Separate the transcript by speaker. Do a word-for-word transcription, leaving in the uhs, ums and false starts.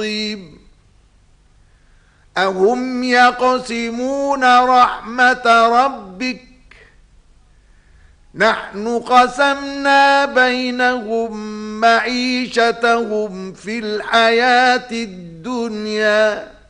Speaker 1: أهم يقسمون رحمة ربك نحن قسمنا بينهم معيشتهم في الحياة الدنيا